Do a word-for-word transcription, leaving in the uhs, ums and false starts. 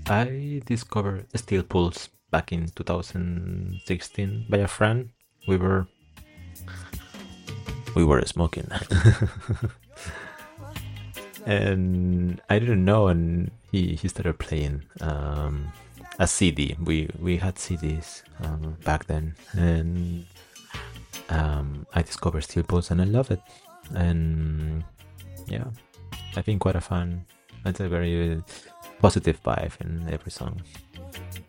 I discovered Steel Pulse back in two thousand sixteen by a friend. We were we were smoking, and I didn't know, and he he started playing um, a C D. We we had C Ds um, back then, and um, I discovered Steel Pulse, and I love it. And yeah, I think quite a fun. It's a very positive vibe in every song.